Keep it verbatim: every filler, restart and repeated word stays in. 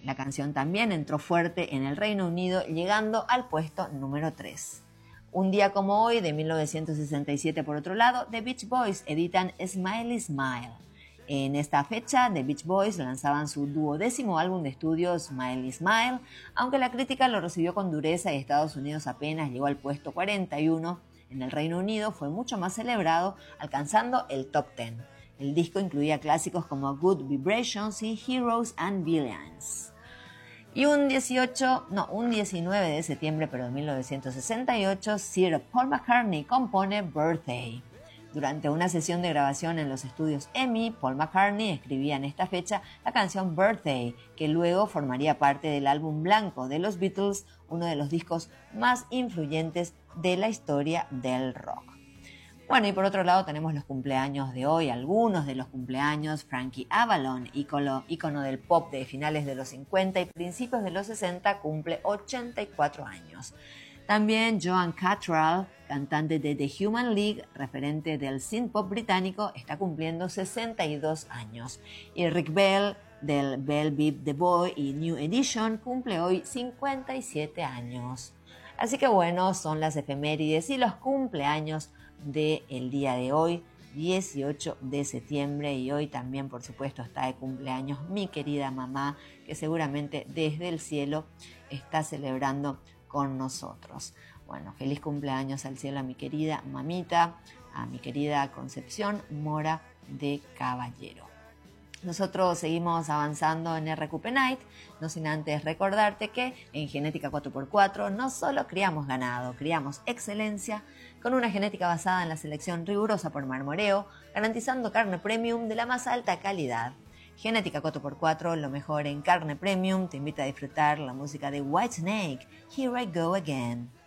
La canción también entró fuerte en el Reino Unido, llegando al puesto número tres. Un día como hoy, de mil novecientos sesenta y siete, por otro lado, The Beach Boys editan Smiley Smile. En esta fecha, The Beach Boys lanzaban su duodécimo álbum de estudio Smiley Smile, aunque la crítica lo recibió con dureza y Estados Unidos apenas llegó al puesto cuarenta y uno, en el Reino Unido fue mucho más celebrado, alcanzando el top diez. El disco incluía clásicos como Good Vibrations y Heroes and Villains. Y un dieciocho, no, un diecinueve de septiembre, pero de mil novecientos sesenta y ocho, Sir Paul McCartney compone Birthday. Durante una sesión de grabación en los estudios EMI, Paul McCartney escribía en esta fecha la canción Birthday, que luego formaría parte del álbum blanco de los Beatles, uno de los discos más influyentes de la historia del rock. Bueno, y por otro lado tenemos los cumpleaños de hoy, algunos de los cumpleaños. Frankie Avalon, ícono, ícono del pop de finales de los cincuenta y principios de los sesenta, cumple ochenta y cuatro años. También Joan Cattrall, cantante de The Human League, referente del synth-pop británico, está cumpliendo sesenta y dos años. Y Rick Bell, del Bell Beep The Boy y New Edition, cumple hoy cincuenta y siete años. Así que bueno, son las efemérides y los cumpleaños del día de hoy, dieciocho de septiembre, y hoy también, por supuesto, está de cumpleaños mi querida mamá, que seguramente desde el cielo está celebrando con nosotros. Bueno, feliz cumpleaños al cielo a mi querida mamita, a mi querida Concepción Mora de Caballero. Nosotros seguimos avanzando en R Q P Night, no sin antes recordarte que en Genética cuatro por cuatro no solo criamos ganado, criamos excelencia con una genética basada en la selección rigurosa por marmoreo, garantizando carne premium de la más alta calidad. Genética cuatro por cuatro, lo mejor en carne premium, te invita a disfrutar la música de Whitesnake, Here I Go Again.